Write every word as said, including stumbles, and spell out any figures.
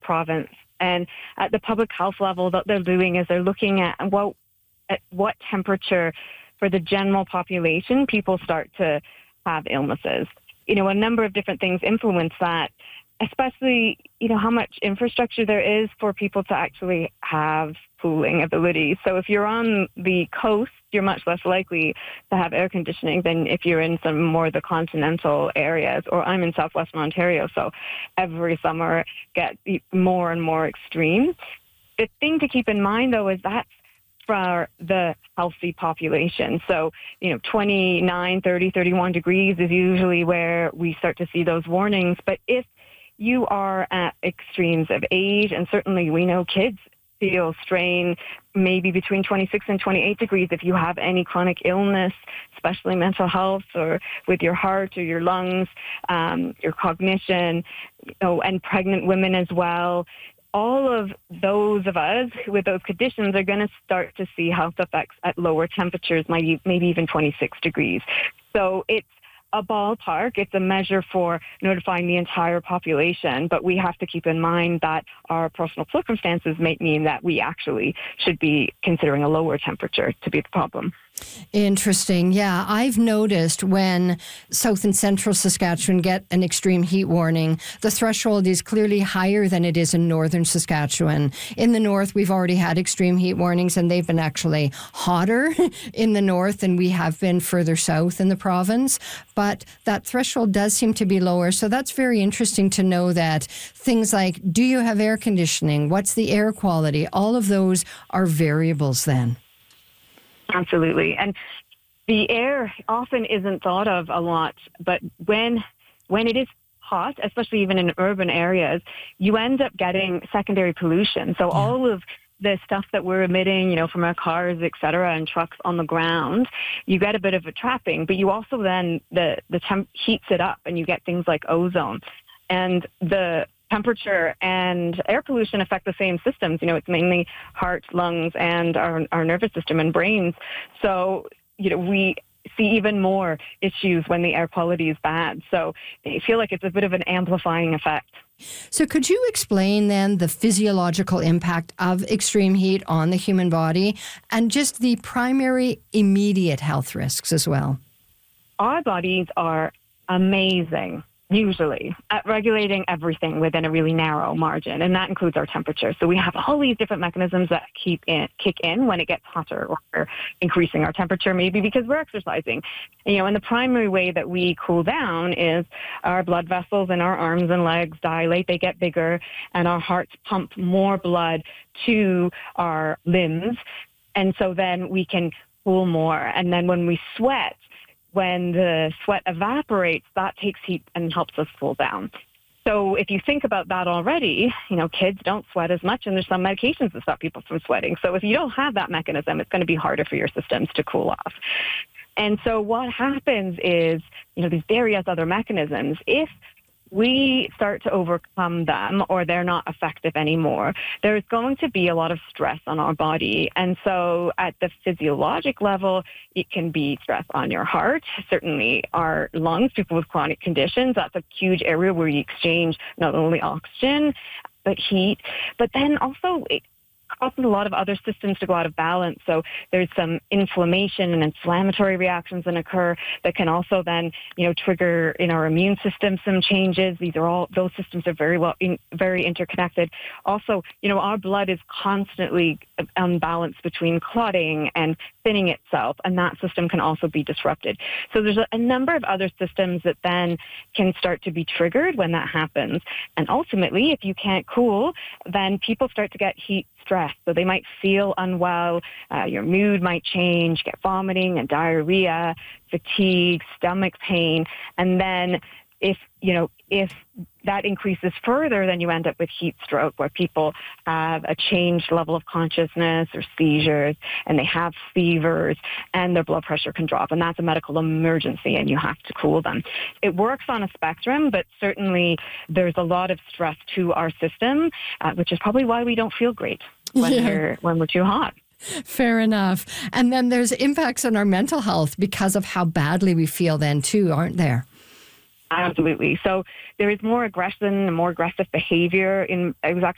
province. And at the public health level, what they're doing is they're looking at what, at what temperature for the general population people start to have illnesses. You know, a number of different things influence that, especially, you know, how much infrastructure there is for people to actually have cooling ability. So if you're on the coast, you're much less likely to have air conditioning than if you're in some more of the continental areas. Or I'm in southwestern Ontario, so every summer gets more and more extreme. The thing to keep in mind, though, is that's for the healthy population. So, you know, twenty-nine, thirty, thirty-one degrees is usually where we start to see those warnings. But if you are at extremes of age, and certainly we know kids feel strain maybe between twenty-six and twenty-eight degrees if you have any chronic illness, especially mental health or with your heart or your lungs, um, your cognition, you know, and pregnant women as well. All of those of us with those conditions are going to start to see health effects at lower temperatures, maybe, maybe even twenty-six degrees. So it's a ballpark. It's a measure for notifying the entire population, but we have to keep in mind that our personal circumstances may mean that we actually should be considering a lower temperature to be the problem. Interesting. Yeah, I've noticed when South and Central Saskatchewan get an extreme heat warning, the threshold is clearly higher than it is in Northern Saskatchewan. In the north, we've already had extreme heat warnings, and they've been actually hotter in the north than we have been further south in the province. But that threshold does seem to be lower. So that's very interesting to know that things like, do you have air conditioning? What's the air quality? All of those are variables then. Absolutely. And the air often isn't thought of a lot, but when when it is hot, especially even in urban areas, you end up getting secondary pollution. So yeah. all of the stuff that we're emitting, you know, from our cars, et cetera, and trucks on the ground, you get a bit of a trapping, but you also then, the, the temp heats it up and you get things like ozone. And the temperature and air pollution affect the same systems. You know, it's mainly heart, lungs, and our, our nervous system and brains. So, you know, we see even more issues when the air quality is bad. So I feel like it's a bit of an amplifying effect. So could you explain then the physiological impact of extreme heat on the human body and just the primary immediate health risks as well? Our bodies are amazing, usually, at regulating everything within a really narrow margin, and that includes our temperature. So we have all these different mechanisms that keep in, kick in when it gets hotter, or we're increasing our temperature, maybe because we're exercising. You know, and the primary way that we cool down is our blood vessels in our arms and legs dilate, they get bigger, and our hearts pump more blood to our limbs, and so then we can cool more. And then when we sweat, when the sweat evaporates, that takes heat and helps us cool down. So if you think about that already, you know, kids don't sweat as much, and there's some medications that stop people from sweating. So if you don't have that mechanism, it's going to be harder for your systems to cool off. And so what happens is, you know, these various other mechanisms, if we start to overcome them or they're not effective anymore, there's going to be a lot of stress on our body. And so at the physiologic level, it can be stress on your heart, certainly our lungs, people with chronic conditions. That's a huge area where you exchange not only oxygen, but heat, but then also it causes a lot of other systems to go out of balance. So there's some inflammation and inflammatory reactions that occur that can also then, you know, trigger in our immune system some changes. These are all, those systems are very well, in, very interconnected. Also, you know, our blood is constantly unbalanced between clotting and thinning itself, and that system can also be disrupted. So there's a, a number of other systems that then can start to be triggered when that happens. And ultimately, if you can't cool, then people start to get heat stress. So they might feel unwell, uh, your mood might change, get vomiting and diarrhea, fatigue, stomach pain. And then if, you know, if that increases further, then you end up with heat stroke, where people have a changed level of consciousness or seizures, and they have fevers, and their blood pressure can drop. And that's a medical emergency, and you have to cool them. It works on a spectrum, but certainly there's a lot of stress to our system, uh, which is probably why we don't feel great when, yeah. we're, when we're too hot. Fair enough. And then there's impacts on our mental health because of how badly we feel then too, aren't there? Absolutely. So there is more aggression and more aggressive behavior. In I was actually